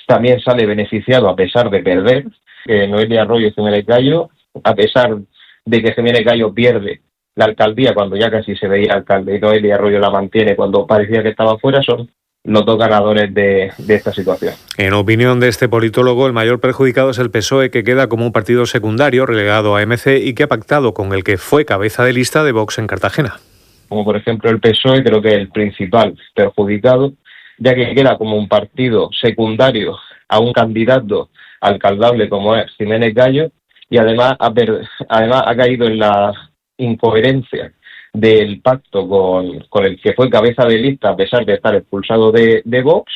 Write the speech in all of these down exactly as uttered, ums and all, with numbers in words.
también sale beneficiado a pesar de perder. Eh, Noelia Arroyo y Jiménez Gallo, a pesar de que Jiménez Gallo pierde la alcaldía cuando ya casi se veía alcalde y Noelia Arroyo la mantiene cuando parecía que estaba fuera, son los dos ganadores de, de esta situación. En opinión de este politólogo, el mayor perjudicado es el P S O E, que queda como un partido secundario relegado a M C y que ha pactado con el que fue cabeza de lista de Vox en Cartagena. Como por ejemplo el P S O E, creo que es el principal perjudicado, ya que queda como un partido secundario a un candidato alcaldable como es Jiménez Gallo, y además ha, además ha caído en la incoherencia del pacto con, con el que fue cabeza de lista a pesar de estar expulsado de, de Vox,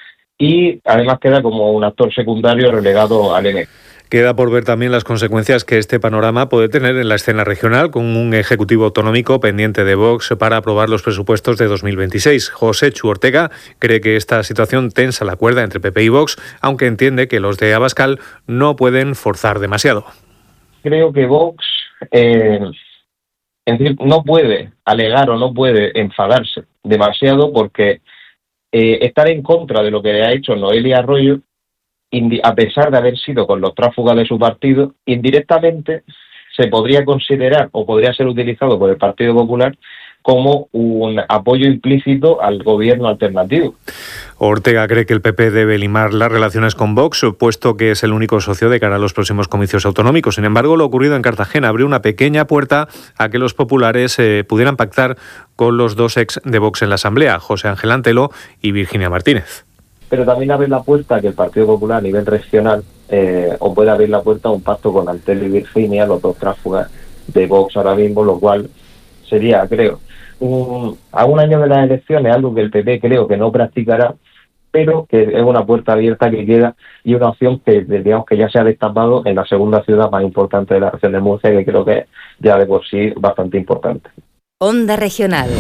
y además queda como un actor secundario relegado al M C. Queda por ver también las consecuencias que este panorama puede tener en la escena regional, con un ejecutivo autonómico pendiente de Vox para aprobar los presupuestos de dos mil veintiséis. José Chu Ortega cree que esta situación tensa la cuerda entre P P y Vox, aunque entiende que los de Abascal no pueden forzar demasiado. Creo que Vox eh, en decir, no puede alegar o no puede enfadarse demasiado porque eh, estar en contra de lo que ha hecho Noelia Arroyo, a pesar de haber sido con los tráfugas de su partido, indirectamente se podría considerar o podría ser utilizado por el Partido Popular como un apoyo implícito al gobierno alternativo. Ortega cree que el P P debe limar las relaciones con Vox, puesto que es el único socio de cara a los próximos comicios autonómicos. Sin embargo, lo ocurrido en Cartagena abrió una pequeña puerta a que los populares eh, pudieran pactar con los dos ex de Vox en la Asamblea, José Ángel Antelo y Virginia Martínez. Pero también abre la puerta a que el Partido Popular a nivel regional eh, o puede abrir la puerta a un pacto con Antelo y Virginia, los dos tráfugas de Vox ahora mismo, lo cual sería, creo, un, a un año de las elecciones, algo que el P P creo que no practicará, pero que es una puerta abierta que queda y una opción que, digamos, que ya se ha destapado en la segunda ciudad más importante de la región de Murcia, que creo que es ya de por sí bastante importante. Onda Regional.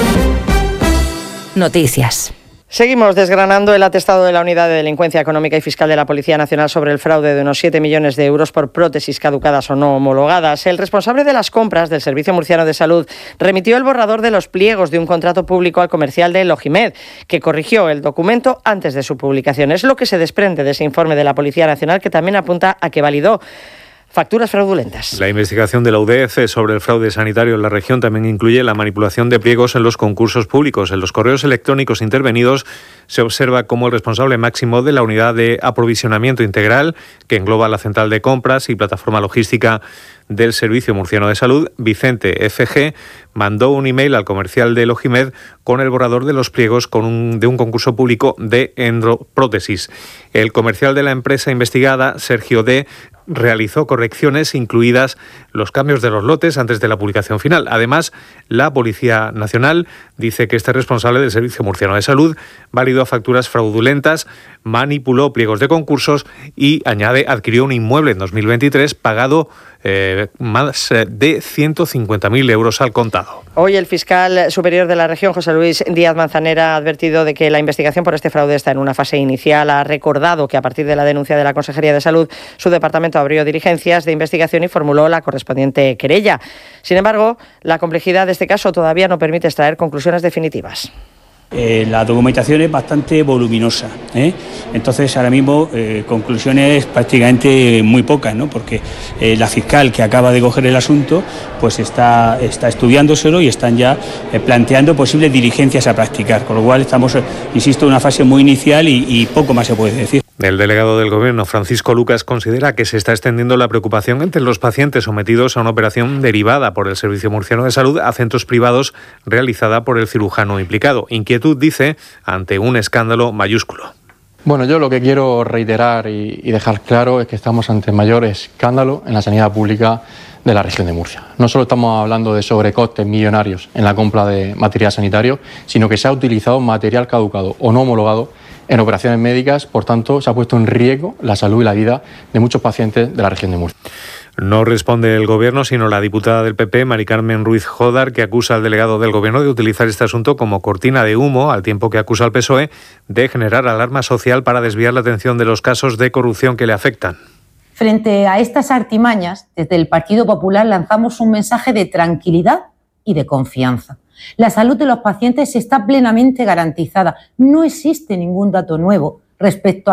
Noticias. Seguimos desgranando el atestado de la Unidad de Delincuencia Económica y Fiscal de la Policía Nacional sobre el fraude de unos siete millones de euros por prótesis caducadas o no homologadas. El responsable de las compras del Servicio Murciano de Salud remitió el borrador de los pliegos de un contrato público al comercial de Logimed, que corrigió el documento antes de su publicación. Es lo que se desprende de ese informe de la Policía Nacional, que también apunta a que validó facturas fraudulentas. La investigación de la U D E C sobre el fraude sanitario en la región también incluye la manipulación de pliegos en los concursos públicos. En los correos electrónicos intervenidos se observa cómo el responsable máximo de la unidad de aprovisionamiento integral, que engloba la central de compras y plataforma logística del Servicio Murciano de Salud, Vicente F G, mandó un email al comercial de Logimed con el borrador de los pliegos con un, de un concurso público de endoprótesis. El comercial de la empresa investigada, Sergio D., realizó correcciones, incluidas los cambios de los lotes antes de la publicación final. Además, la Policía Nacional dice que este responsable del Servicio Murciano de Salud validó facturas fraudulentas, manipuló pliegos de concursos y, añade, adquirió un inmueble en dos mil veintitrés pagado eh, más de ciento cincuenta mil euros al contado. Hoy el fiscal superior de la región, José Luis Díaz Manzanera, ha advertido de que la investigación por este fraude está en una fase inicial. Ha recordado que a partir de la denuncia de la Consejería de Salud, su departamento abrió diligencias de investigación y formuló la correspondiente querella. Sin embargo, la complejidad de este caso todavía no permite extraer conclusiones definitivas. Eh, la documentación es bastante voluminosa, ¿eh? Entonces ahora mismo eh, conclusiones prácticamente muy pocas, ¿no? Porque eh, la fiscal que acaba de coger el asunto pues está, está estudiándoselo y están ya eh, planteando posibles diligencias a practicar, con lo cual estamos, insisto, en una fase muy inicial y, y poco más se puede decir. El delegado del Gobierno, Francisco Lucas, considera que se está extendiendo la preocupación entre los pacientes sometidos a una operación derivada por el Servicio Murciano de Salud a centros privados realizada por el cirujano implicado. Inquietud, dice, ante un escándalo mayúsculo. Bueno, yo lo que quiero reiterar y, y dejar claro es que estamos ante el mayor escándalo en la sanidad pública de la región de Murcia. No solo estamos hablando de sobrecostes millonarios en la compra de material sanitario, sino que se ha utilizado material caducado o no homologado en operaciones médicas. Por tanto, se ha puesto en riesgo la salud y la vida de muchos pacientes de la región de Murcia. No responde el Gobierno, sino la diputada del P P, Mari Carmen Ruiz Jodar, que acusa al delegado del Gobierno de utilizar este asunto como cortina de humo, al tiempo que acusa al P S O E de generar alarma social para desviar la atención de los casos de corrupción que le afectan. Frente a estas artimañas, desde el Partido Popular lanzamos un mensaje de tranquilidad y de confianza. La salud de los pacientes está plenamente garantizada. No existe ningún dato nuevo respecto a